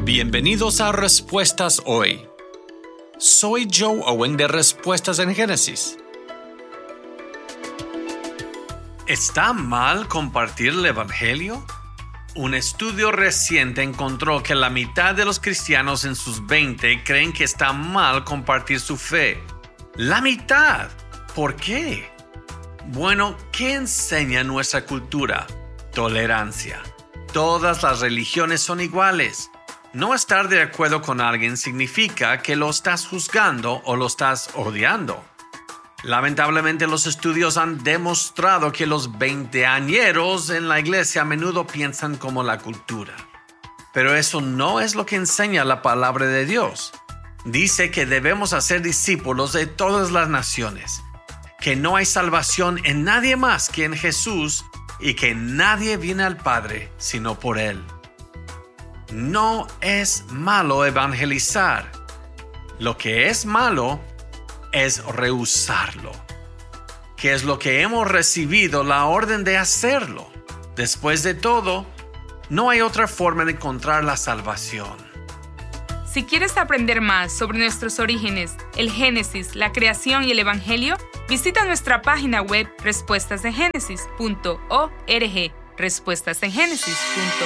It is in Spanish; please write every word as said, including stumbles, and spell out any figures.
Bienvenidos a Respuestas Hoy. Soy Joe Owen de Respuestas en Génesis. ¿Está mal compartir el Evangelio? Un estudio reciente encontró que la mitad de los cristianos en sus veinte creen que está mal compartir su fe. ¡La mitad! ¿Por qué? Bueno, ¿qué enseña nuestra cultura? Tolerancia. Todas las religiones son iguales. No estar de acuerdo con alguien significa que lo estás juzgando o lo estás odiando. Lamentablemente, los estudios han demostrado que los veinteañeros en la iglesia a menudo piensan como la cultura. Pero eso no es lo que enseña la palabra de Dios. Dice que debemos hacer discípulos de todas las naciones, que no hay salvación en nadie más que en Jesús y que nadie viene al Padre sino por Él. No es malo evangelizar. Lo que es malo es rehusarlo. ¿Qué es lo que hemos recibido la orden de hacerlo? Después de todo, no hay otra forma de encontrar la salvación. Si quieres aprender más sobre nuestros orígenes, el Génesis, la creación y el Evangelio, visita nuestra página web respuestas en génesis punto org. respuestas en génesis punto org